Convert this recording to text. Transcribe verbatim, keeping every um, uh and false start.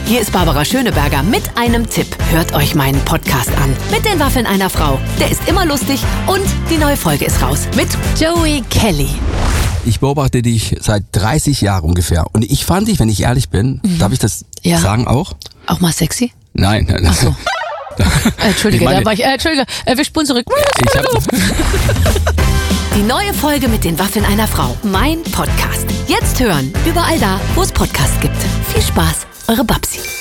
Hier ist Barbara Schöneberger mit einem Tipp. Hört euch meinen Podcast an. Mit den Waffeln einer Frau. Der ist immer lustig und die neue Folge ist raus. Mit Joey Kelly. Ich beobachte dich seit dreißig Jahren ungefähr. Und ich fand dich, wenn ich ehrlich bin, mhm. darf ich das ja. sagen auch? Auch mal sexy? Nein. nein. Ach so. Entschuldige, meine, da war ich, äh, Entschuldige, äh, wir spulen zurück. Ich hab Die neue Folge mit den Waffeln einer Frau. Mein Podcast. Jetzt hören. Überall da, wo es Podcasts gibt. Viel Spaß. Eure Babsi.